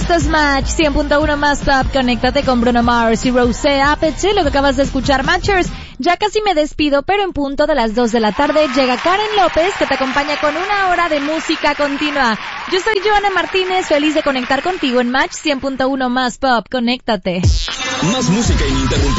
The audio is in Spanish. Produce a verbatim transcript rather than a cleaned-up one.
Esto es Match cien punto uno más Pop. Conéctate con Bruno Mars y Rosé Apeche, lo que acabas de escuchar, Matchers. Ya casi me despido, pero en punto de las dos de la tarde llega Karen López, que te acompaña con una hora de música continua. Yo soy Joana Martínez, feliz de conectar contigo en Match cien punto uno más Pop. Conéctate. Más música ininterrumpida.